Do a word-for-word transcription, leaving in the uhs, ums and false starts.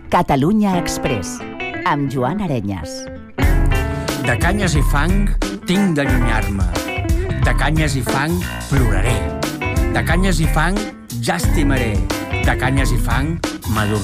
Catalunya Express, amb Joan Arenyes. De canyes i fang tinc d'allunyar-me. De canyes i fang ploraré. De canyes i fang ja estimaré. De canyes i fang m'adormiré.